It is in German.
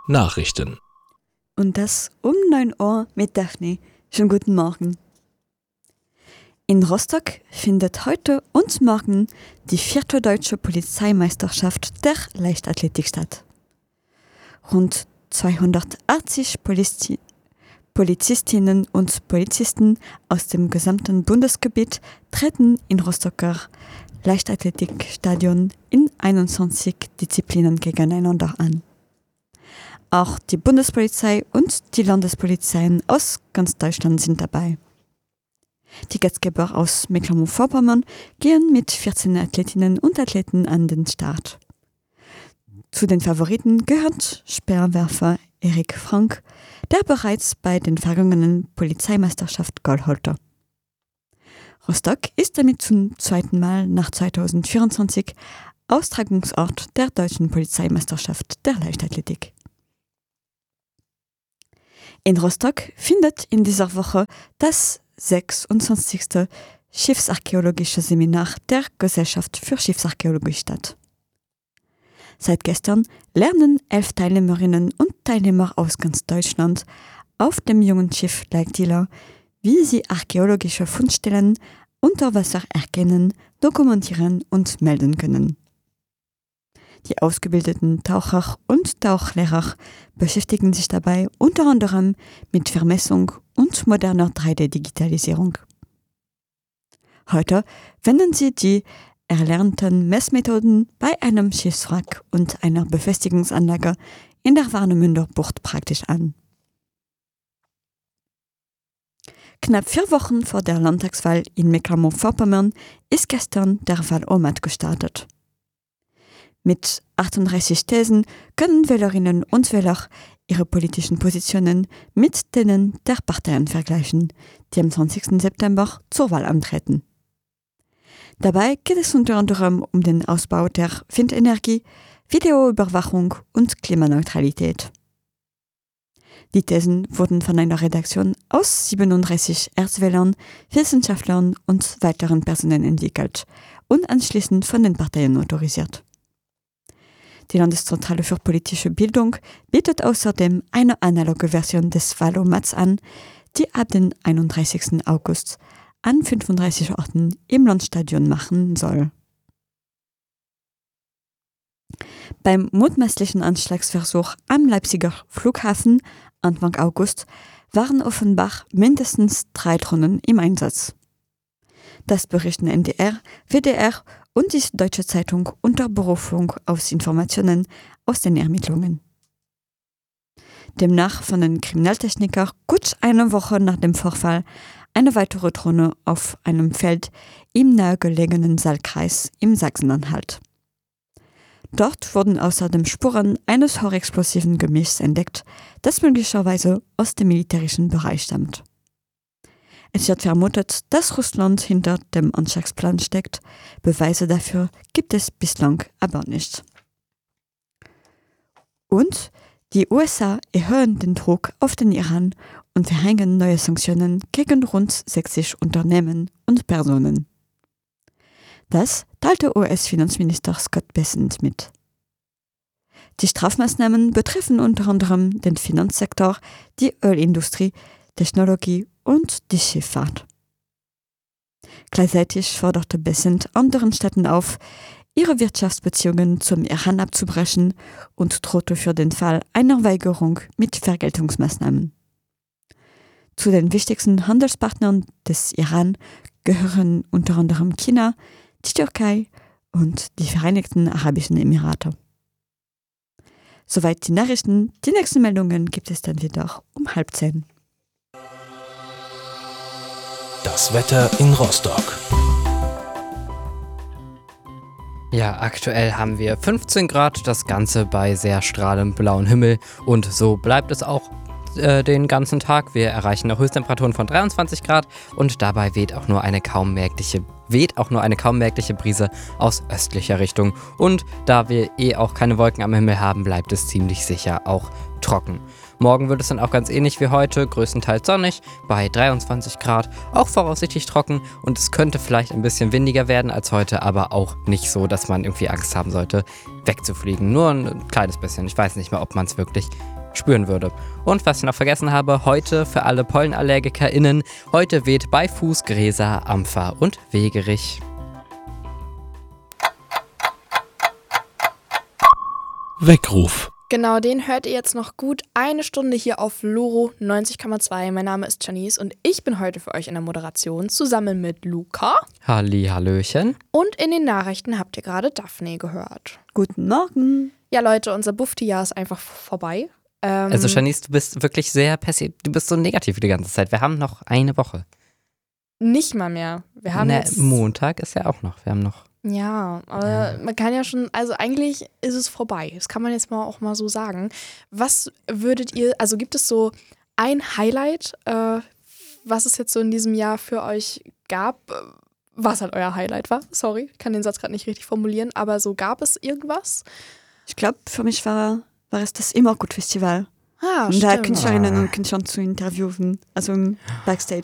Nachrichten. Und das um 9 Uhr mit Daphne. Schönen guten Morgen. In Rostock findet heute und morgen die 4. deutsche Polizeimeisterschaft der Leichtathletik statt. Rund 280 Polizistinnen und Polizisten aus dem gesamten Bundesgebiet treten in Rostocker Leichtathletikstadion in 21 Disziplinen gegeneinander an. Auch die Bundespolizei und die Landespolizeien aus ganz Deutschland sind dabei. Die Gastgeber aus Mecklenburg-Vorpommern gehen mit 14 Athletinnen und Athleten an den Start. Zu den Favoriten gehört Speerwerfer Erik Frank, der bereits bei den vergangenen Polizeimeisterschaft Gold holte. Rostock ist damit zum zweiten Mal nach 2024 Austragungsort der deutschen Polizeimeisterschaft der Leichtathletik. In Rostock findet in dieser Woche das 26. Schiffsarchäologische Seminar der Gesellschaft für Schiffsarchäologie statt. Seit gestern lernen 11 Teilnehmerinnen und Teilnehmer aus ganz Deutschland auf dem jungen Schiff Leitila, wie sie archäologische Fundstellen unter Wasser erkennen, dokumentieren und melden können. Die ausgebildeten Taucher und Tauchlehrer beschäftigen sich dabei unter anderem mit Vermessung und moderner 3D-Digitalisierung. Heute wenden sie die erlernten Messmethoden bei einem Schiffswrack und einer Befestigungsanlage in der Warnemünder Bucht praktisch an. Knapp 4 Wochen vor der Landtagswahl in Mecklenburg-Vorpommern ist gestern der Wahlomat gestartet. Mit 38 Thesen können Wählerinnen und Wähler ihre politischen Positionen mit denen der Parteien vergleichen, die am 20. September zur Wahl antreten. Dabei geht es unter anderem um den Ausbau der Windenergie, Videoüberwachung und Klimaneutralität. Die Thesen wurden von einer Redaktion aus 37 Erstwählern, Wissenschaftlern und weiteren Personen entwickelt und anschließend von den Parteien autorisiert. Die Landeszentrale für politische Bildung bietet außerdem eine analoge Version des Wahlomats an, die ab dem 31. August an 35 Orten im Landstadion machen soll. Beim mutmaßlichen Anschlagsversuch am Leipziger Flughafen Anfang August waren offenbar mindestens 3 Drohnen im Einsatz. Das berichten NDR, WDR und die Deutsche Zeitung unter Berufung auf Informationen aus den Ermittlungen. Demnach fanden Kriminaltechniker gut eine Woche nach dem Vorfall eine weitere Drohne auf einem Feld im nahegelegenen Saalkreis im Sachsen-Anhalt. Dort wurden außerdem Spuren eines hochexplosiven Gemischs entdeckt, das möglicherweise aus dem militärischen Bereich stammt. Es wird vermutet, dass Russland hinter dem Anschlagsplan steckt. Beweise dafür gibt es bislang aber nicht. Und die USA erhöhen den Druck auf den Iran und verhängen neue Sanktionen gegen rund 60 Unternehmen und Personen. Das teilte US-Finanzminister Scott Bessent mit. Die Strafmaßnahmen betreffen unter anderem den Finanzsektor, die Ölindustrie, Technologie und die Schifffahrt. Gleichzeitig forderte Bessent anderen Staaten auf, ihre Wirtschaftsbeziehungen zum Iran abzubrechen und drohte für den Fall einer Weigerung mit Vergeltungsmaßnahmen. Zu den wichtigsten Handelspartnern des Iran gehören unter anderem China, die Türkei und die Vereinigten Arabischen Emirate. Soweit die Nachrichten. Die nächsten Meldungen gibt es dann wieder um 9:30. Das Wetter in Rostock. Ja, aktuell haben wir 15 Grad, das Ganze bei sehr strahlend blauem Himmel und so bleibt es auch den ganzen Tag. Wir erreichen noch Höchsttemperaturen von 23 Grad und dabei weht auch nur eine kaum merkliche Brise aus östlicher Richtung. Und da wir auch keine Wolken am Himmel haben, bleibt es ziemlich sicher auch trocken. Morgen wird es dann auch ganz ähnlich wie heute, größtenteils sonnig, bei 23 Grad, auch voraussichtlich trocken und es könnte vielleicht ein bisschen windiger werden als heute, aber auch nicht so, dass man irgendwie Angst haben sollte, wegzufliegen. Nur ein kleines bisschen. Ich weiß nicht mehr, ob man es wirklich spüren würde. Und was ich noch vergessen habe, heute für alle PollenallergikerInnen, heute weht Beifuß, Gräser, Ampfer und Wegerich. Weckruf. Genau, den hört ihr jetzt noch gut 1 Stunde hier auf Loro 90,2. Mein Name ist Janice und ich bin heute für euch in der Moderation zusammen mit Luca. Hallihallöchen. Und in den Nachrichten habt ihr gerade Daphne gehört. Guten Morgen. Ja, Leute, unser Bufti-Jahr ist einfach vorbei. Also Janice, du bist wirklich sehr du bist so negativ die ganze Zeit. Wir haben noch eine Woche. Nicht mal mehr. Wir haben jetzt Montag ist ja auch noch. Wir haben noch. Ja, aber man kann ja schon, also eigentlich ist es vorbei. Das kann man jetzt mal auch mal so sagen. Was würdet ihr, also gibt es so ein Highlight, was es jetzt so in diesem Jahr für euch gab? Was halt euer Highlight war? Sorry, ich kann den Satz gerade nicht richtig formulieren, aber so gab es irgendwas? Ich glaube, für mich war es das Immer-Gut-Festival. Ah, Und da stimmt. Künstlerinnen und Künstler zu interviewen, also im Backstage.